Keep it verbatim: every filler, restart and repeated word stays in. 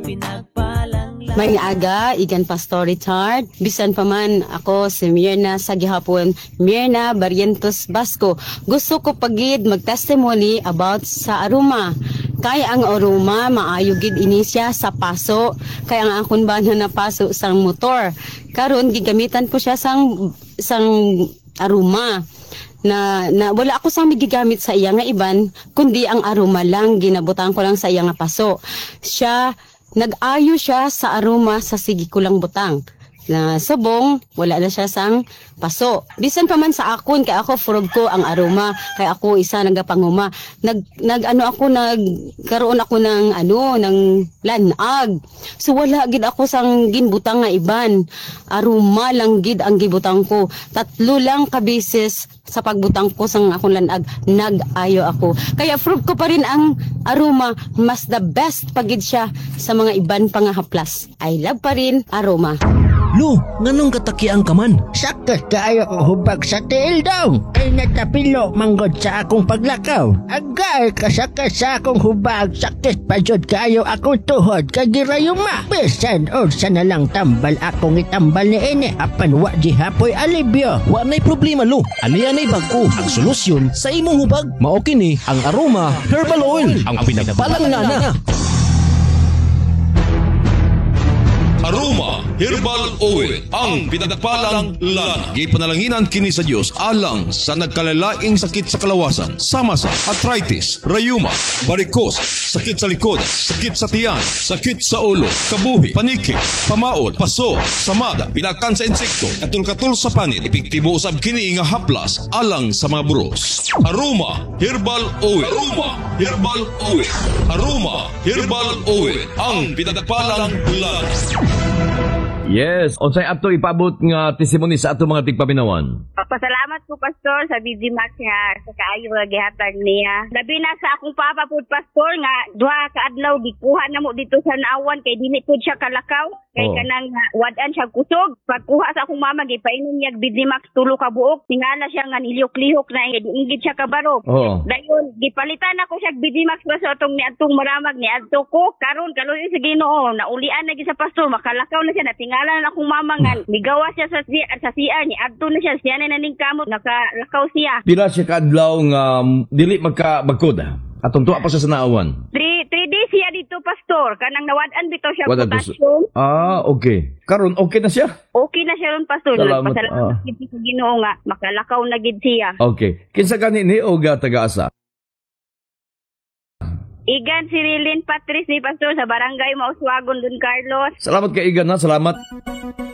May aga, igan Pastor Richard. Bisan pa man ako si Mirna sa gihapon, Mirna Barrientos Basco. Gusto ko pagid mag-testimony about sa aroma. Kaya ang aroma, maayo gid ini siya sa paso. Kaya ang akon ba na napaso sang motor. Karon gigamitan ko siya sang sang aroma. Na, na wala ako sang gigamit sa iya nga iban, kundi ang aroma lang, ginabutan ko lang sa iya nga paso. Siya nag-ayo siya sa aroma sa sige ko lang butang. Na subong, wala na siya sang paso. Bisan pa man sa akon, kaya ako furog ko ang aroma, kaya ako isa nagapanguma. Nag, nag ano ako, nagkaroon ako ng ano, ng lanag. So wala gid ako sang ginbutang nga iban. Aroma lang gid ang gibutang ko. Tatlo lang ka beses sa pagbutang ko sang akong lanag, nag-ayo ako. Kaya furog ko pa rin ang aroma, mas the best pagid siya sa mga iban pa nga haplas. I love pa rin aroma. Lo, nganong katakian ka man? Sakit kaayo ko hubag sa tiil daw. Ay natapilo manggod sa akong paglakaw. Agay kasakit sa akong hubag. Sakit pa jud kaayo akong tuhod kagirayuma. Bisan o sa nalang tambal akong itambal ni ini. Apan wa di hapoy alibyo. Wa nay problema lo. Ani-anay bagko. Ang solusyon sa imong hubag. Mao kini ang Aroma Herbal Oil. Ang pinagbalang ngana. Aroma Herbal Oil, ang pinagpalang lana. Gipanalanginan kini sa Dios alang sa nagkalalaing sakit sa kalawasan, sama sa arthritis, rayuma, varicose, sakit sa likod, sakit sa tiyan, sakit sa ulo, kabuhi, paniki, pamaol, paso, samada, pinakan sa insekto, katul-katul sa panit, epektibo usab kini nga haplas alang sa mga buros. Aroma Herbal Oil. Aroma Herbal Oil. Aroma Herbal Oil, ang pinagpalang lana. Yes, unsay ato ipabot nga testimony sa ato mga tigpaminawan. Pasalamat po, Pastor, sa B D Max nga sa kaayo nga gihatag niya. Labi na sa akong papa po, Pastor, nga duha ka adlaw gikuha na mo dito sa naawan kay dili pud siya kalakaw. Kay Oh. kanang uh, wadan siya kusog. Pagkuha sa akong mama gipainom niya B D Max tulo ka buok. Tingala siya nga niliyok-lihok na ingid siya kabaro. Oh. Dayon gipalitan ako siya B D Max pa sa atong ni atong maramag ni adto ko. Karon kaluoy sa Ginoo, naulian na gyud sa Pastor, makalakaw na siya, natingala na akong mama nga migawa siya sa sa C R ni adto na siya, siya na naning kamot, nakalakaw siya. Pila siya kadlaw nga um, dili magka magkod. Atong tuwa pa siya sa naawan. Three, three days siya dito, Pastor. Kanang nawadan bitaw siya Wadan to potassium. Ah, okay. Karon okay na siya? Okay na siya ron, Pastor. Salamat, Pasalamat ah. gid sa Ginoo nga makalakaw na gid siya. Okay. Kinsa gani ni o ga taga-asa? Igan si Rilin Patrice ni Pastor sa Barangay Mauswagon, Don Carlos. Salamat kay Igan na, salamat.